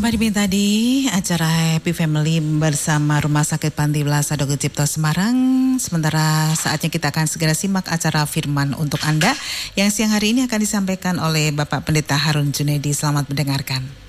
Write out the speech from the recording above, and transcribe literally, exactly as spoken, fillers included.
Sampai di tadi acara Happy Family bersama Rumah Sakit Panti Welasa Dr. Cipto Semarang. Sementara saatnya kita akan segera simak acara firman untuk Anda yang siang hari ini akan disampaikan oleh Bapak Pendeta Harun Junaidi. Selamat mendengarkan.